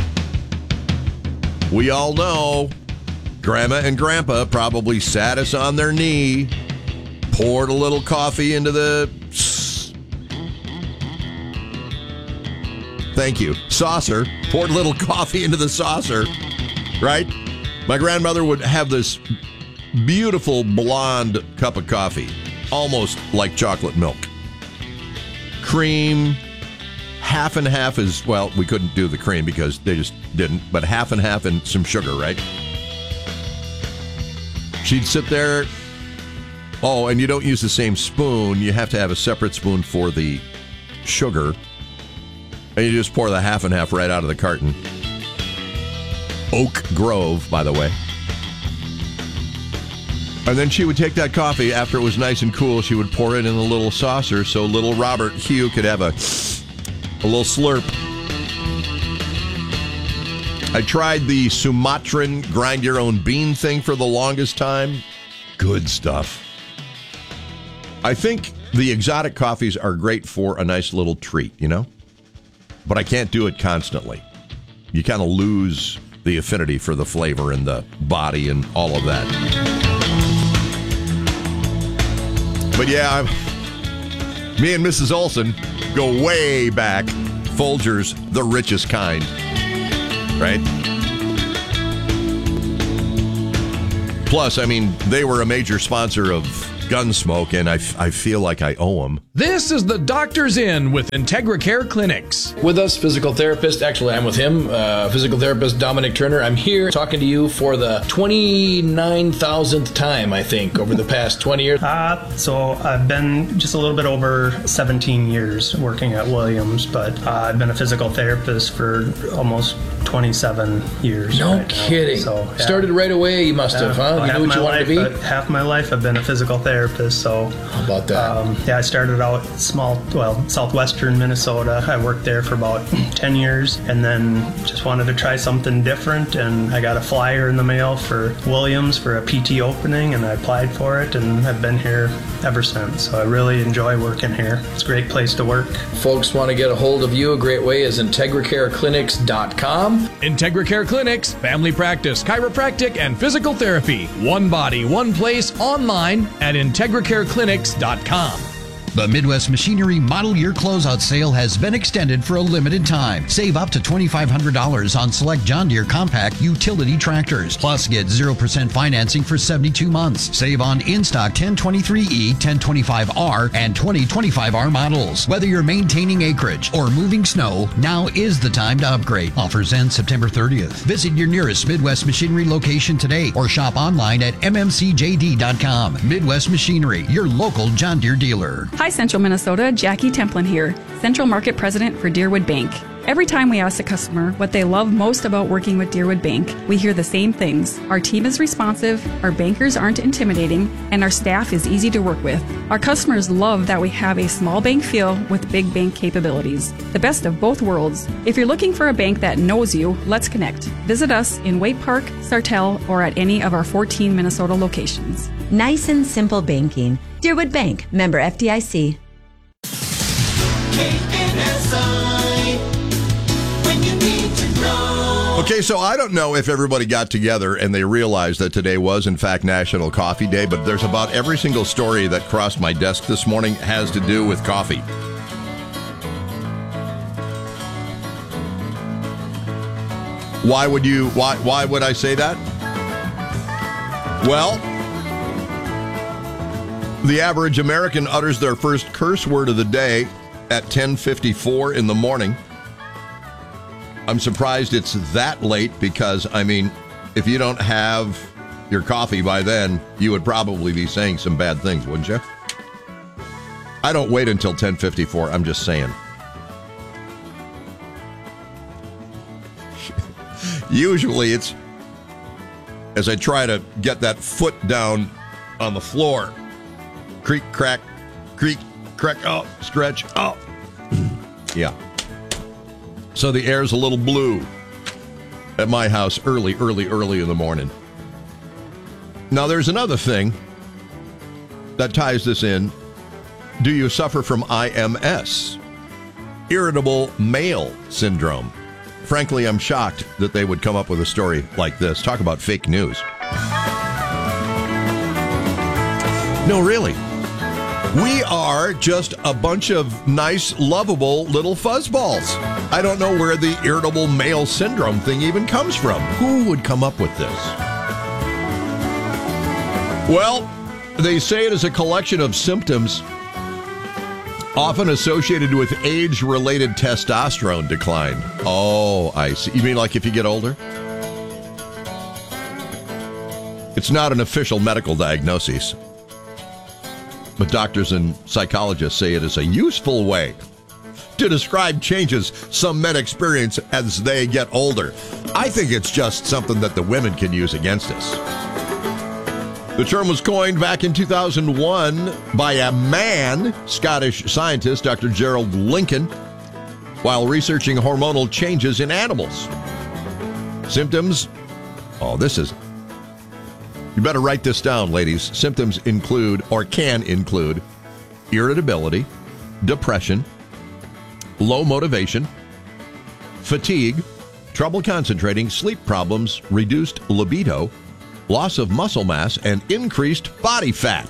We all know Grandma and Grandpa probably sat us on their knee, poured a little coffee into the, thank you, saucer, poured a little coffee into the saucer, right? My grandmother would have this beautiful blonde cup of coffee, almost like chocolate milk. Cream, half and half is, well, we couldn't do the cream because they just didn't, but half and half and some sugar, right? She'd sit there. Oh, and you don't use the same spoon. You have to have a separate spoon for the sugar. And you just pour the half and half right out of the carton. Oak Grove, by the way. And then she would take that coffee after it was nice and cool. She would pour it in a little saucer so little Robert Hugh could have a, a little slurp. I tried the Sumatran grind your own bean thing for the longest time. Good stuff. I think the exotic coffees are great for a nice little treat, you know? But I can't do it constantly. You kind of lose the affinity for the flavor and the body and all of that. But yeah, I'm, me and Missus Olson go way back. Folgers, the richest kind. Right? Plus, I mean, they were a major sponsor of Gunsmoke, and I, f- I feel like I owe them. This is the Doctor's Inn with Integra Care Clinics. With us, physical therapist, actually I'm with him, uh, physical therapist Dominic Turner. I'm here talking to you for the twenty-nine thousandth time, I think, over the past twenty years. Uh, so I've been just a little bit over seventeen years working at Williams, but uh, I've been a physical therapist for almost twenty-seven years. No right kidding. So, yeah. Started right away, you must yeah, have, huh? Well, You knew what you wanted life, to be? uh, half my life I've been a physical therapist, so... How about that? Um, yeah, I started out small, well, southwestern Minnesota. I worked there for about ten years, and then just wanted to try something different, and I got a flyer in the mail for Williams for a P T opening, and I applied for it, and I've been here ever since. So I really enjoy working here. It's a great place to work. Folks want to get a hold of you, a great way is integra care clinics dot com. Integra Care Clinics, family practice, chiropractic, and physical therapy. One body, one place, online at integra care clinics dot com. The Midwest Machinery Model Year Closeout Sale has been extended for a limited time. Save up to twenty-five hundred dollars on select John Deere compact utility tractors. Plus, get zero percent financing for seventy-two months. Save on in-stock ten twenty-three E, ten twenty-five R, and twenty twenty-five R models. Whether you're maintaining acreage or moving snow, now is the time to upgrade. Offers end September thirtieth. Visit your nearest Midwest Machinery location today or shop online at m m c j d dot com. Midwest Machinery, your local John Deere dealer. Hi, Central Minnesota. Jackie Templin here, Central Market President for Deerwood Bank. Every time we ask a customer what they love most about working with Deerwood Bank, we hear the same things. Our team is responsive, our bankers aren't intimidating, and our staff is easy to work with. Our customers love that we have a small bank feel with big bank capabilities. The best of both worlds. If you're looking for a bank that knows you, let's connect. Visit us in Waite Park, Sartell, or at any of our fourteen Minnesota locations. Nice and simple banking. Deerwood Bank, member F D I C. Okay, so I don't know if everybody got together and they realized that today was, in fact, National Coffee Day, but there's about every single story that crossed my desk this morning has to do with coffee. Why would you, why, why would I say that? Well, the average American utters their first curse word of the day at ten fifty-four in the morning. I'm surprised it's that late because, I mean, if you don't have your coffee by then, you would probably be saying some bad things, wouldn't you? I don't wait until ten fifty-four. I'm just saying. Usually it's as I try to get that foot down on the floor. Creak, crack, creak, crack, oh, stretch, oh. Yeah. So the air's a little blue at my house early, early, early in the morning. Now, there's another thing that ties this in. Do you suffer from I M S? Irritable male syndrome. Frankly, I'm shocked that they would come up with a story like this. Talk about fake news. No, really. We are just a bunch of nice, lovable little fuzzballs. I don't know where the irritable male syndrome thing even comes from. Who would come up with this? Well, they say it is a collection of symptoms often associated with age-related testosterone decline. Oh, I see. You mean like if you get older? It's not an official medical diagnosis, but doctors and psychologists say it is a useful way to describe changes some men experience as they get older. I think it's just something that the women can use against us. The term was coined back in two thousand one by a man, Scottish scientist Doctor Gerald Lincoln, while researching hormonal changes in animals. Symptoms, oh, this is, you better write this down, ladies. Symptoms include, or can include, irritability, depression, low motivation, fatigue, trouble concentrating, sleep problems, reduced libido, loss of muscle mass, and increased body fat.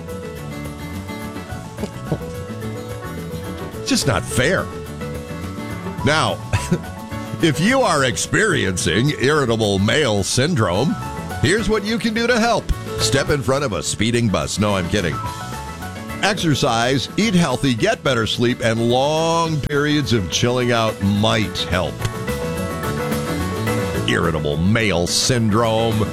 It's just not fair. Now, if you are experiencing irritable male syndrome, here's what you can do to help. Step in front of a speeding bus. No, I'm kidding. Exercise, eat healthy, get better sleep, and long periods of chilling out might help. Irritable male syndrome.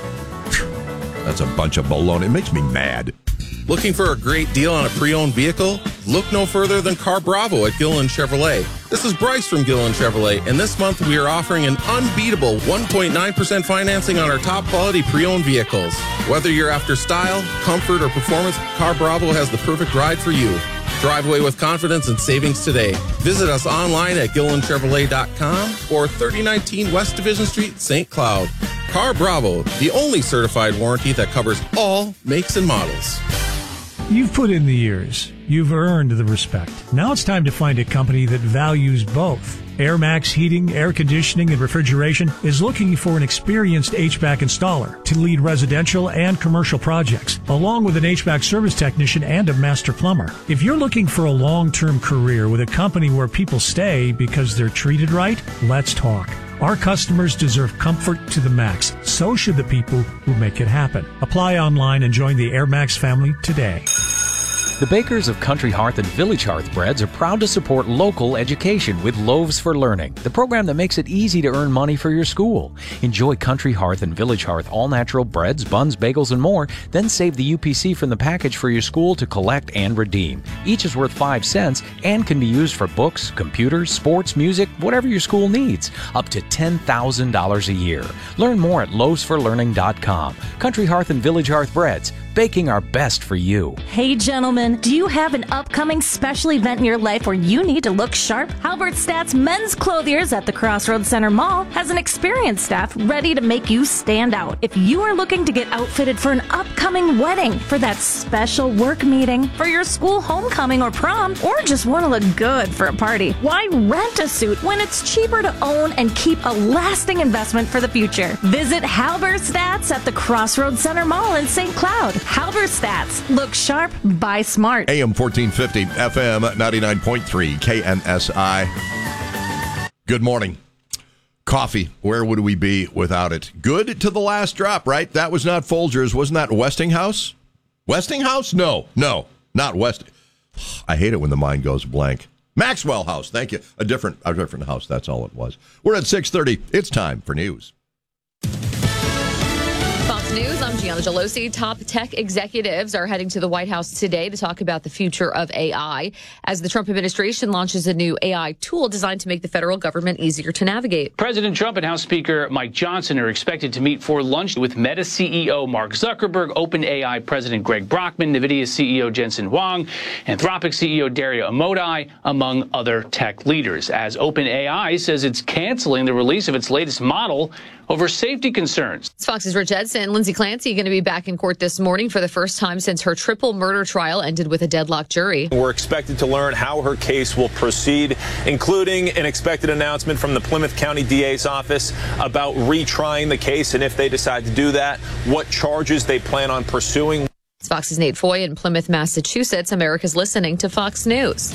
That's a bunch of baloney. It makes me mad. Looking for a great deal on a pre-owned vehicle? Look no further than Car Bravo at Gilliland Chevrolet. This is Bryce from Gilliland Chevrolet, and this month we are offering an unbeatable one point nine percent financing on our top quality pre-owned vehicles. Whether you're after style, comfort, or performance, Car Bravo has the perfect ride for you. Drive away with confidence and savings today. Visit us online at gilliland chevrolet dot com or thirty nineteen West Division Street, Saint Cloud. Car Bravo, the only certified warranty that covers all makes and models. You've put in the years. You've earned the respect. Now it's time to find a company that values both. AirMax Heating, Air Conditioning, and Refrigeration is looking for an experienced H V A C installer to lead residential and commercial projects, along with an H V A C service technician and a master plumber. If you're looking for a long-term career with a company where people stay because they're treated right, let's talk. Our customers deserve comfort to the max. So should the people who make it happen. Apply online and join the AirMax family today. The bakers of Country Hearth and Village Hearth Breads are proud to support local education with Loaves for Learning, the program that makes it easy to earn money for your school. Enjoy Country Hearth and Village Hearth all-natural breads, buns, bagels, and more. Then save the U P C from the package for your school to collect and redeem. Each is worth five cents and can be used for books, computers, sports, music, whatever your school needs. Up to ten thousand dollars a year. Learn more at loaves for learning dot com. Country Hearth and Village Hearth Breads, baking our best for you. Hey gentlemen, do you have an upcoming special event in your life where you need to look sharp? Halberstadt's Men's Clothiers at the Crossroads Center Mall has an experienced staff ready to make you stand out. If you are looking to get outfitted for an upcoming wedding, for that special work meeting, for your school homecoming or prom, or just want to look good for a party, why rent a suit when it's cheaper to own and keep a lasting investment for the future? Visit Halberstadt's at the Crossroads Center Mall in Saint Cloud. Halberstadt's. Look sharp, buy smart. A M fourteen fifty, F M ninety-nine point three, K N S I. Good morning. Coffee, where would we be without it? Good to the last drop, right? That was not Folgers. Wasn't that Westinghouse? Westinghouse? No, no, not West. I hate it when the mind goes blank. Maxwell House, thank you. A different, a different house, that's all it was. We're at six thirty. It's time for news. Fox News, I'm Gianna Gelosi. Top tech executives are heading to the White House today to talk about the future of A I as the Trump administration launches a new A I tool designed to make the federal government easier to navigate. President Trump and House Speaker Mike Johnson are expected to meet for lunch with Meta C E O Mark Zuckerberg, OpenAI President Greg Brockman, NVIDIA C E O Jensen Huang, Anthropic C E O Dario Amodei, among other tech leaders, as OpenAI says it's canceling the release of its latest model over safety concerns. It's Fox's Rich Edson. Lindsay Clancy going to be back in court this morning for the first time since her triple murder trial ended with a deadlocked jury. We're expected to learn how her case will proceed, including an expected announcement from the Plymouth County D A's office about retrying the case, and if they decide to do that, what charges they plan on pursuing. It's Fox's Nate Foy in Plymouth, Massachusetts. America's listening to Fox News.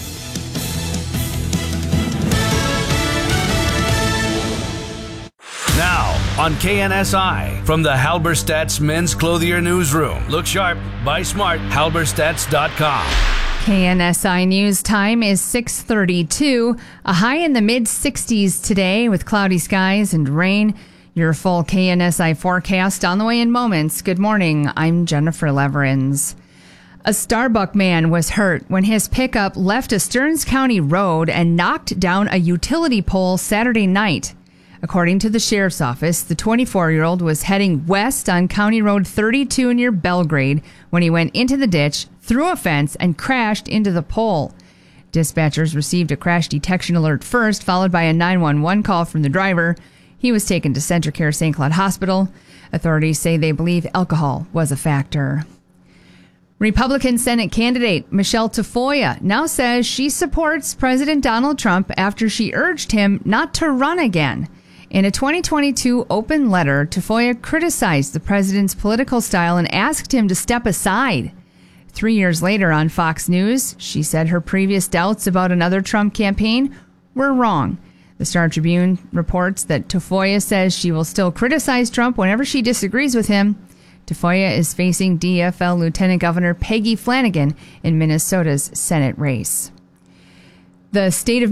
Now, on K N S I. From the Halberstadt's Men's Clothier Newsroom. Look sharp, buy smart, halberstadts dot com. K N S I News time is six thirty-two. A high in the mid sixties today with cloudy skies and rain. Your full K N S I forecast on the way in moments. Good morning. I'm Jennifer Leverins. A Starbucks man was hurt when his pickup left a Stearns County road and knocked down a utility pole Saturday night. According to the sheriff's office, the twenty-four-year-old was heading west on County Road thirty-two near Belgrade when he went into the ditch, through a fence, and crashed into the pole. Dispatchers received a crash detection alert first, followed by a nine one one call from the driver. He was taken to CentraCare Saint Cloud Hospital. Authorities say they believe alcohol was a factor. Republican Senate candidate Michelle Tafoya now says she supports President Donald Trump after she urged him not to run again. In a twenty twenty-two open letter, Tafoya criticized the president's political style and asked him to step aside. Three years later on Fox News, she said her previous doubts about another Trump campaign were wrong. The Star Tribune reports that Tafoya says she will still criticize Trump whenever she disagrees with him. Tafoya is facing D F L Lieutenant Governor Peggy Flanagan in Minnesota's Senate race. The state of